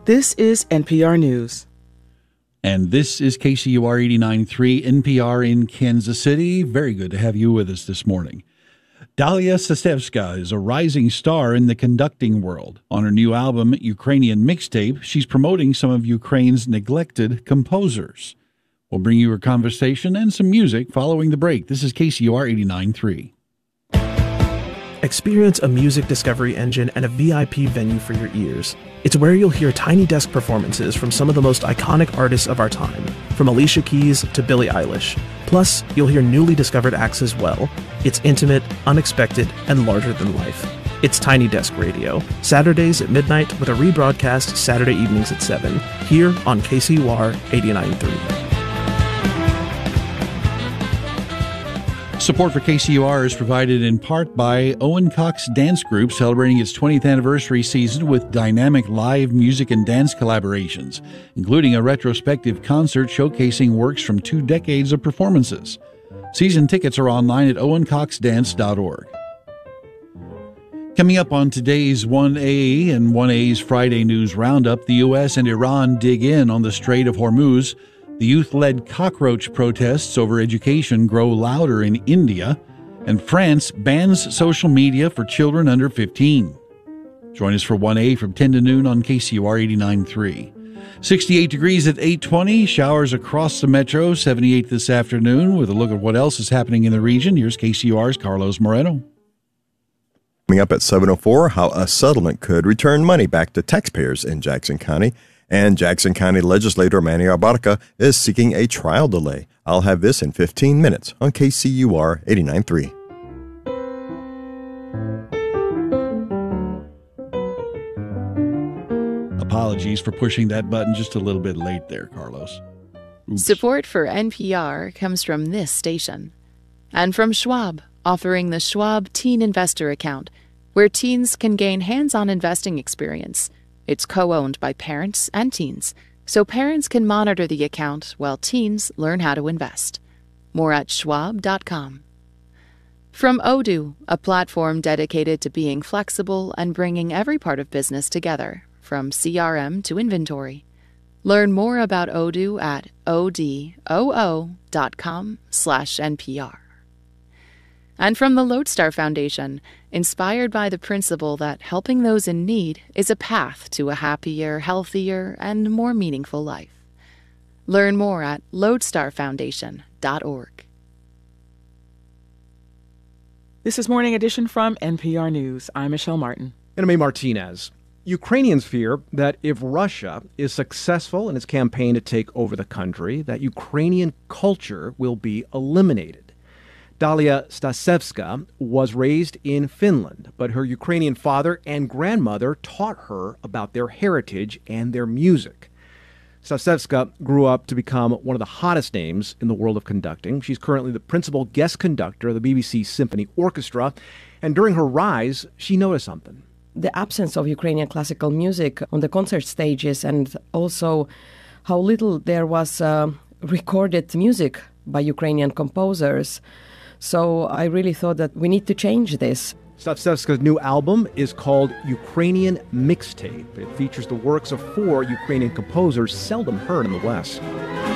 This is NPR News. And this is KCUR 89.3 NPR in Kansas City. Very good to have you with us this morning. Dalia Stasevska is a rising star in the conducting world. On her new album, Ukrainian Mixtape, she's promoting some of Ukraine's neglected composers. We'll bring you a conversation and some music following the break. This is KCUR 89.3. Experience a music discovery engine and a VIP venue for your ears. It's where you'll hear Tiny Desk performances from some of the most iconic artists of our time, from Alicia Keys to Billie Eilish. Plus, you'll hear newly discovered acts as well. It's intimate, unexpected, and larger than life. It's Tiny Desk Radio, Saturdays at midnight with a rebroadcast Saturday evenings at 7, here on KCUR 89.3. Support for KCUR is provided in part by Owen Cox Dance Group, celebrating its 20th anniversary season with dynamic live music and dance collaborations, including a retrospective concert showcasing works from 2 decades of performances. Season tickets are online at owencoxdance.org. Coming up on today's 1A and 1A's Friday News Roundup, the U.S. and Iran dig in on the Strait of Hormuz. The youth-led cockroach protests over education grow louder in India, and France bans social media for children under 15. Join us for 1A from 10 to noon on KCUR 89.3. 68 degrees at 8:20, showers across the metro, 78 this afternoon. With a look at what else is happening in the region, here's KCUR's Carlos Moreno. Coming up at 7:04, how a settlement could return money back to taxpayers in Jackson County. And Jackson County legislator Manny Abarca is seeking a trial delay. I'll have this in 15 minutes on KCUR 89.3. Apologies for pushing that button just a little bit late there, Carlos. Oops. Support for NPR comes from this station. And from Schwab, offering the Schwab Teen Investor Account, where teens can gain hands-on investing experience. It's co-owned by parents and teens, so parents can monitor the account while teens learn how to invest. More at schwab.com. From Odoo, a platform dedicated to being flexible and bringing every part of business together, from CRM to inventory. Learn more about Odoo at odoo.com/NPR. And from the Lodestar Foundation, inspired by the principle that helping those in need is a path to a happier, healthier, and more meaningful life. Learn more at lodestarfoundation.org. This is Morning Edition from NPR News. I'm Michelle Martin. And I'm A. Martinez. Ukrainians fear that if Russia is successful in its campaign to take over the country, that Ukrainian culture will be eliminated. Dalia Stasevska was raised in Finland, but her Ukrainian father and grandmother taught her about their heritage and their music. Stasevska grew up to become one of the hottest names in the world of conducting. She's currently the principal guest conductor of the BBC Symphony Orchestra, and during her rise, she noticed something. The absence of Ukrainian classical music on the concert stages, and also how little there was recorded music by Ukrainian composers. So I really thought that we need to change this. Stasevska's new album is called Ukrainian Mixtape. It features the works of 4 Ukrainian composers seldom heard in the West.